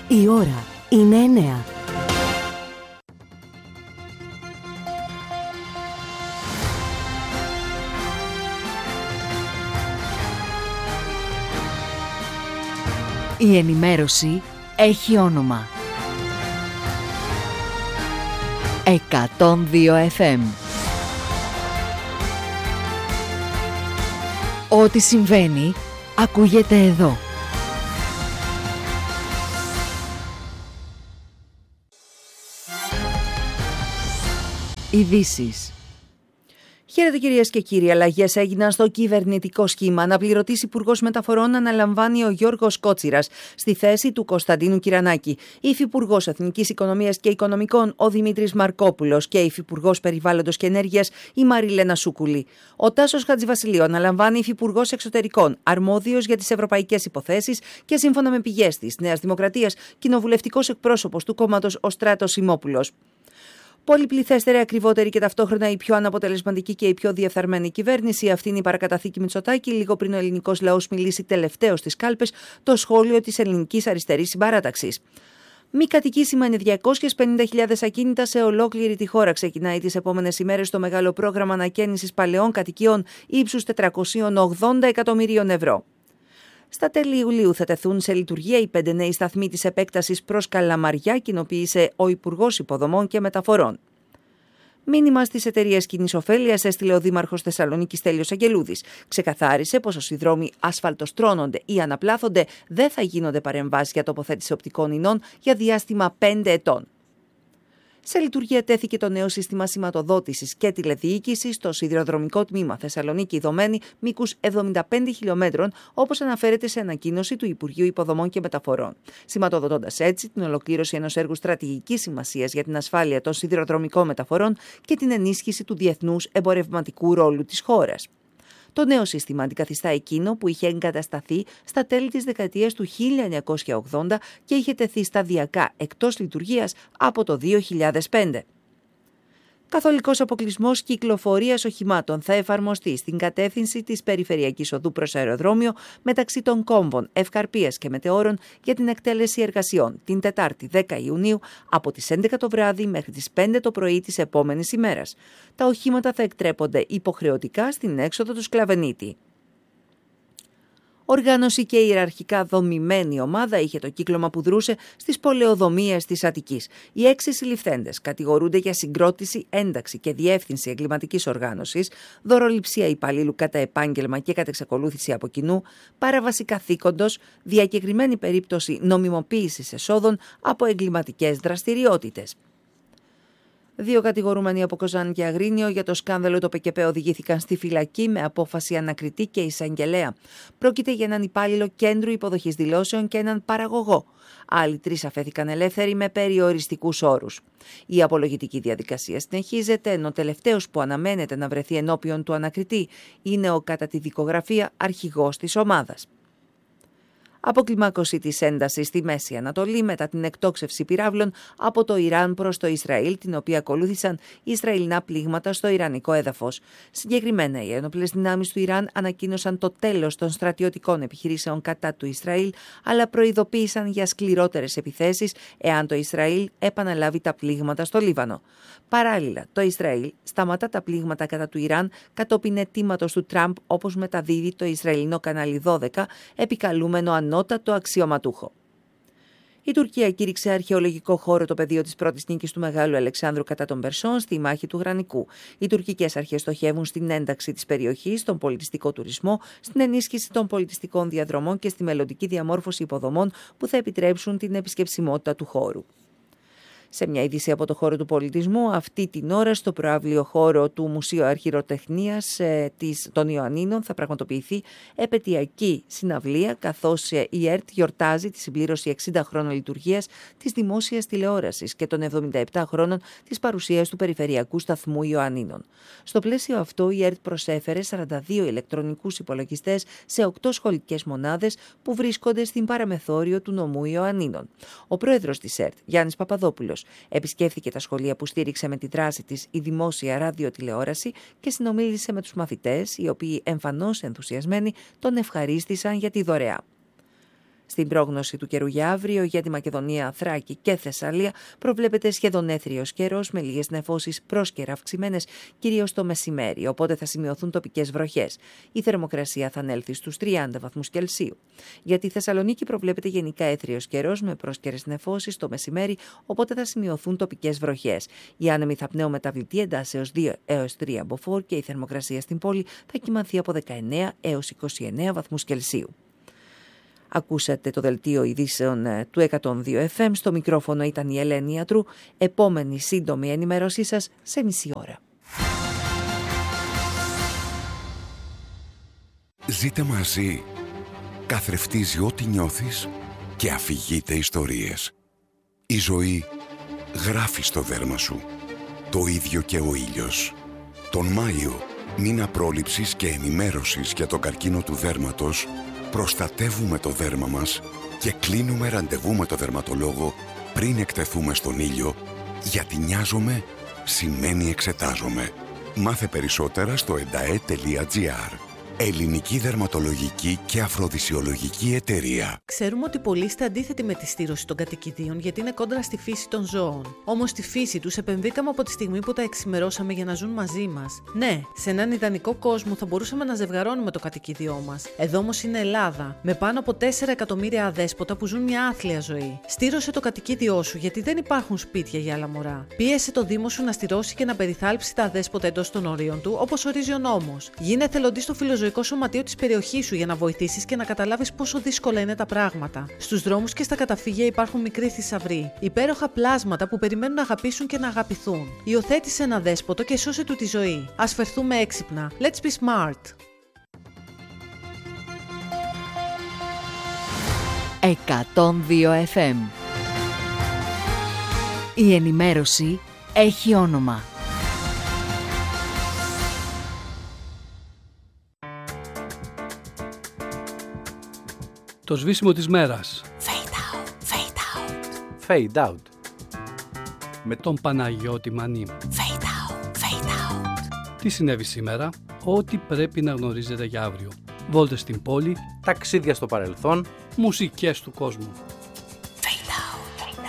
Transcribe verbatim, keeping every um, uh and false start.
Η ώρα είναι εννέα. Η ενημέρωση έχει όνομα. εκατόν δύο εφ εμ. Ό,τι συμβαίνει, ακούγεται εδώ. Ειδήσεις. Χαίρετε κυρίες και κύριοι, αλλαγές έγιναν στο κυβερνητικό σχήμα. Αναπληρωτής Υπουργός Μεταφορών αναλαμβάνει ο Γιώργος Κότσιρας στη θέση του Κωνσταντίνου Κυρανάκη. Υφυπουργός Εθνικής Οικονομίας και Οικονομικών ο Δημήτρης Μαρκόπουλος και Υφυπουργός Περιβάλλοντος και Ενέργειας η Μαριλένα Σούκουλη. Ο Τάσος Χατζηβασιλείου αναλαμβάνει Υφυπουργός Εξωτερικών, αρμόδιος για τις ευρωπαϊκές υποθέσεις και σύμφωνα με πηγές της Νέας Δημοκρατίας, κοινοβουλευτικός εκπρόσωπος του κόμματος ο Στράτος Σιμόπουλος. Πολυπληθέστερη, ακριβότερη και ταυτόχρονα η πιο αναποτελεσματική και η πιο διεφθαρμένη κυβέρνηση. Αυτή είναι η παρακαταθήκη Μητσοτάκη, λίγο πριν ο ελληνικός λαός μιλήσει τελευταίο στις κάλπες, το σχόλιο της ελληνικής αριστερής συμπαράταξης. Μη κατοική σημαίνει διακόσιες πενήντα χιλιάδες ακίνητα σε ολόκληρη τη χώρα. Ξεκινάει τις επόμενες ημέρες το μεγάλο πρόγραμμα ανακαίνησης παλαιών κατοικιών ύψους τετρακόσια ογδόντα εκατομμυρίων ευρώ. Στα τέλη Ιουλίου θα τεθούν σε λειτουργία οι πέντε νέοι σταθμοί της επέκτασης προς Καλαμαριά, κοινοποίησε ο Υπουργός Υποδομών και Μεταφορών. Μήνυμα στις εταιρείες κοινής ωφέλειας έστειλε ο Δήμαρχος Θεσσαλονίκης Στέλιος Αγγελούδης. Ξεκαθάρισε πως όσοι δρόμοι ασφαλτοστρώνονται ή αναπλάθονται δεν θα γίνονται παρεμβάσεις για τοποθέτηση οπτικών ινών για διάστημα πέντε ετών. Σε λειτουργία τέθηκε το νέο σύστημα σηματοδότησης και τηλεδιοίκησης στο σιδηροδρομικό τμήμα Θεσσαλονίκη Ιδωμένη μήκους εβδομήντα πέντε χιλιομέτρων, όπως αναφέρεται σε ανακοίνωση του Υπουργείου Υποδομών και Μεταφορών, σηματοδοτώντας έτσι την ολοκλήρωση ενός έργου στρατηγικής σημασίας για την ασφάλεια των σιδηροδρομικών μεταφορών και την ενίσχυση του διεθνούς εμπορευματικού ρόλου της χώρας. Το νέο σύστημα αντικαθιστά εκείνο που είχε εγκατασταθεί στα τέλη της δεκαετίας του χίλια εννιακόσια ογδόντα και είχε τεθεί σταδιακά εκτός λειτουργίας από το δύο χιλιάδες πέντε. Καθολικός αποκλεισμός κυκλοφορίας οχημάτων θα εφαρμοστεί στην κατεύθυνση της περιφερειακής οδού προς αεροδρόμιο μεταξύ των κόμβων Ευκαρπίας και Μετεώρων για την εκτέλεση εργασιών την Τετάρτη δέκα Ιουνίου από τις έντεκα το βράδυ μέχρι τις πέντε το πρωί της επόμενης ημέρας. Τα οχήματα θα εκτρέπονται υποχρεωτικά στην έξοδο του Σκλαβενίτη. Οργάνωση και ιεραρχικά δομημένη ομάδα είχε το κύκλωμα που δρούσε στις πολεοδομίες της Αττικής. Οι έξι συλληφθέντες κατηγορούνται για συγκρότηση, ένταξη και διεύθυνση εγκληματικής οργάνωσης, δωροληψία υπαλλήλου κατά επάγγελμα και κατά εξακολούθηση από κοινού, παράβαση καθήκοντος, διακεκριμένη περίπτωση νομιμοποίησης εσόδων από εγκληματικές δραστηριότητες. Δύο κατηγορούμενοι από Κοζάνη και Αγρίνιο για το σκάνδαλο το ΠΚΠ οδηγήθηκαν στη φυλακή με απόφαση ανακριτή και εισαγγελέα. Πρόκειται για έναν υπάλληλο κέντρου υποδοχής δηλώσεων και έναν παραγωγό. Άλλοι τρεις αφέθηκαν ελεύθεροι με περιοριστικούς όρους. Η απολογητική διαδικασία συνεχίζεται, ενώ ο τελευταίος που αναμένεται να βρεθεί ενώπιον του ανακριτή είναι ο κατά τη δικογραφία αρχηγός της ομάδας. Αποκλιμάκωση της έντασης στη Μέση Ανατολή μετά την εκτόξευση πυράβλων από το Ιράν προς το Ισραήλ, την οποία ακολούθησαν Ισραηλινά πλήγματα στο ιρανικό έδαφος. Συγκεκριμένα, οι ένοπλες δυνάμεις του Ιράν ανακοίνωσαν το τέλος των στρατιωτικών επιχειρήσεων κατά του Ισραήλ, αλλά προειδοποίησαν για σκληρότερες επιθέσεις εάν το Ισραήλ επαναλάβει τα πλήγματα στο Λίβανο. Παράλληλα, το Ισραήλ σταματά τα πλήγματα κατά του Ιράν κατόπιν αιτήματος του Τραμπ, όπως μεταδίδει το Ισραηλινό κανάλι δώδεκα, επικαλούμενο ανώτατο αξιωματούχο. Η Τουρκία κήρυξε αρχαιολογικό χώρο το πεδίο της πρώτης νίκης του Μεγάλου Αλεξάνδρου κατά των Περσών στη μάχη του Γρανικού. Οι τουρκικές αρχές στοχεύουν στην ένταξη της περιοχής, στον πολιτιστικό τουρισμό, στην ενίσχυση των πολιτιστικών διαδρομών και στη μελλοντική διαμόρφωση υποδομών που θα επιτρέψουν την επισκεψιμότητα του χώρου. Σε μια είδηση από το χώρο του πολιτισμού, αυτή την ώρα στο προαύλιο χώρο του Μουσείου Αρχιεροτεχνίας ε, της, των Ιωαννίνων θα πραγματοποιηθεί επετειακή συναυλία, καθώς ε, η ΕΡΤ γιορτάζει τη συμπλήρωση εξήντα χρόνων λειτουργίας της δημόσιας τηλεόρασης και των εβδομήντα επτά χρόνων της παρουσίας του Περιφερειακού Σταθμού Ιωαννίνων. Στο πλαίσιο αυτό, η ΕΡΤ προσέφερε σαράντα δύο ηλεκτρονικούς υπολογιστές σε οκτώ σχολικές μονάδες που βρίσκονται στην παραμεθόριο του νομού Ιωαννίνων. Ο πρόεδρος της ΕΡΤ, Γιάννης Παπαδόπουλος, επισκέφθηκε τα σχολεία που στήριξε με τη δράση της η δημόσια ραδιοτηλεόραση και συνομίλησε με τους μαθητές, οι οποίοι εμφανώς ενθουσιασμένοι τον ευχαρίστησαν για τη δωρεά. Στην πρόγνωση του καιρού για αύριο για τη Μακεδονία, Θράκη και Θεσσαλία προβλέπεται σχεδόν έθριος καιρός με λίγες νεφώσεις πρόσκαιρα αυξημένες κυρίως το μεσημέρι, οπότε θα σημειωθούν τοπικές βροχές. Η θερμοκρασία θα ανέλθει στους τριάντα βαθμούς Κελσίου. Για τη Θεσσαλονίκη προβλέπεται γενικά έθριος καιρός με πρόσκαιρες νεφώσεις το μεσημέρι, οπότε θα σημειωθούν τοπικές βροχές. Οι άνεμοι θα πνέουν μεταβλητή εντάσεως δύο έως τρία μποφόρ και η θερμοκρασία στην πόλη θα κυμανθεί από δεκαεννέα έως είκοσι εννέα βαθμούς Κελσίου. Ακούσατε το δελτίο ειδήσεων του εκατόν δύο εφ εμ. Στο μικρόφωνο ήταν η Ελένη Ιατρού. Επόμενη σύντομη ενημέρωσή σας σε μισή ώρα. Ζείτε μαζί. Καθρεφτίζει ό,τι νιώθεις και αφηγείται ιστορίες. Η ζωή γράφει στο δέρμα σου. Το ίδιο και ο ήλιος. Τον Μάιο, μήνα πρόληψης και ενημέρωσης για το καρκίνο του δέρματος, προστατεύουμε το δέρμα μας και κλείνουμε ραντεβού με το δερματολόγο πριν εκτεθούμε στον ήλιο, γιατί νοιάζομαι σημαίνει εξετάζομαι. Μάθε περισσότερα στο εντα-ε τελεία τζι άρ. Ελληνική Δερματολογική και Αφροδισιολογική Εταιρεία. Ξέρουμε ότι πολλοί είστε αντίθετοι με τη στήρωση των κατοικιδίων γιατί είναι κόντρα στη φύση των ζώων. Όμως στη φύση τους επενδύκαμε από τη στιγμή που τα εξημερώσαμε για να ζουν μαζί μας. Ναι, σε έναν ιδανικό κόσμο θα μπορούσαμε να ζευγαρώνουμε το κατοικίδιό μας. Εδώ όμως είναι Ελλάδα, με πάνω από τέσσερα εκατομμύρια αδέσποτα που ζουν μια άθλια ζωή. Στήρωσε το κατοικίδιό σου γιατί δεν υπάρχουν σπίτια για άλλα μωρά. Πίεσε το Δήμο σου να στηρώσει και να περιθάλψει τα αδέσποτα εντός των ορίων του, όπως ορίζει ο νόμος. Γίνε εθελοντής στο φιλοζωικό σωματείο της περιοχής σου για να βοηθήσεις και να καταλάβεις πόσο δύσκολα είναι τα πράγματα. Στους δρόμους και στα καταφύγια υπάρχουν μικροί θησαυροί, υπέροχα πλάσματα που περιμένουν να αγαπήσουν και να αγαπηθούν. Υιοθέτησε ένα δέσποτο και σώσε του τη ζωή. Ας φερθούμε έξυπνα. Let's be smart. εκατόν δύο εφ εμ. Η ενημέρωση έχει όνομα. Το σβήσιμο της μέρας. Fade out, fade out. Fade out. Με τον Παναγιώτη Μανή. Fade out, fade out. Τι συνέβη σήμερα? Ό,τι πρέπει να γνωρίζετε για αύριο. Βόλτες στην πόλη. Ταξίδια στο παρελθόν. Μουσικές του κόσμου.